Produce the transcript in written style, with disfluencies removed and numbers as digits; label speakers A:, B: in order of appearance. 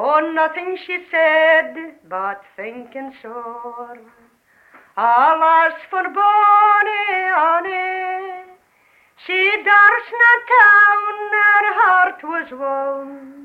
A: Oh, nothing she said, but thinking sore. Alas for bonny Annie, she durst not town her heart was won.